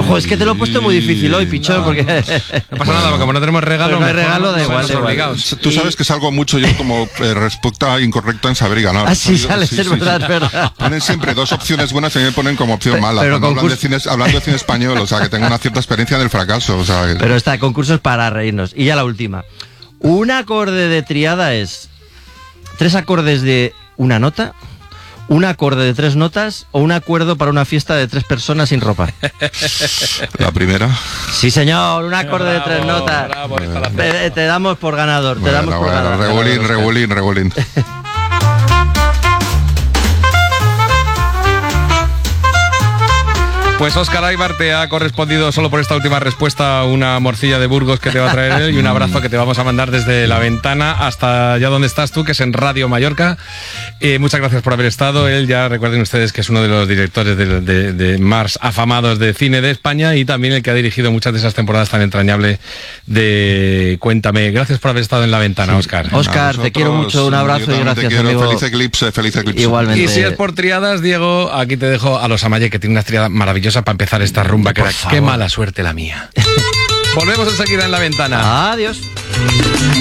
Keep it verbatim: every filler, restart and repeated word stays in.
Ojo, es que te lo he puesto muy difícil hoy, Pichón, no, porque... No pasa nada, porque como no tenemos regalo... No hay regalo, da igual, somos da igual. obligados. Tú sabes que salgo mucho yo como eh, respuesta incorrecta en saber y ganar. Así sale, Sí, es sí, verdad, sí. es verdad. Ponen siempre dos opciones buenas y me ponen como opción Pe- mala. pero Cuando hablan de concurso- cine, hablando de cine español, o sea, que tengo una cierta experiencia en el fracaso. O sea, que- Pero está, concursos para reírnos. Y ya la última. Un acorde de triada es tres acordes de una nota, un acorde de tres notas o un acuerdo para una fiesta de tres personas sin ropa. la primera. Sí, señor, un acorde de tres Bravo, notas. bravo, está la Te, te damos por ganador, te Bueno, damos por bueno, ganador. regulín, regulín, regulín. Pues Óscar Aybar te ha correspondido solo por esta última respuesta una morcilla de Burgos que te va a traer él y un abrazo que te vamos a mandar desde la ventana hasta allá donde estás tú, que es en Radio Mallorca. Eh, muchas gracias por haber estado. Él, ya recuerden ustedes que es uno de los directores de, de, de más afamados de cine de España y también el que ha dirigido muchas de esas temporadas tan entrañables de Cuéntame. Gracias por haber estado en la ventana, Óscar. Óscar, te quiero mucho, un abrazo Yo y también te gracias, quiero. amigo. Feliz eclipse, feliz eclipse. Igualmente. Y si es por triadas, Diego, aquí te dejo a los Amaye, que tiene una triada maravillosa para empezar esta rumba, que Por era favor. qué mala suerte la mía. Volvemos enseguida en la ventana. Adiós.